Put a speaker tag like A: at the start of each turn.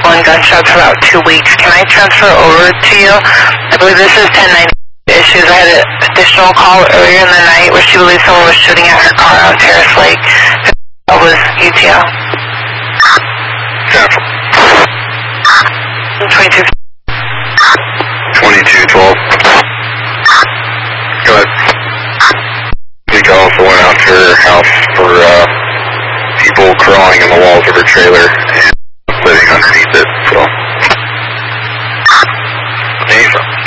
A: and gunshots for about 2 weeks. Can I transfer over to you? I believe this is 1090 issues. I had an additional call earlier in the night where she believes someone was shooting at her car on Terrace Lake. That was UTL.
B: Cancel.
A: 22.
B: 2212. Go ahead. We also went out to her house for people crawling in the walls of her trailer and living underneath it, so. Nathan.